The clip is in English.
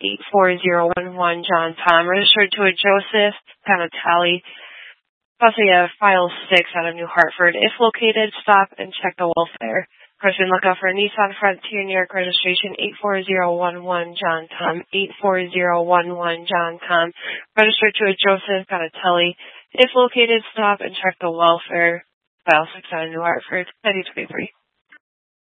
84011 John Tom, registered to a Joseph Panatelli. Also, you have file 6 out of New Hartford. If located, stop and check the welfare. Person, look out for a Nissan Frontier New York registration 84011 John Tom, 84011 John Tom, registered to a Joseph Panatelli. If located, stop and check the welfare. File 6 out of New Hartford, 9023.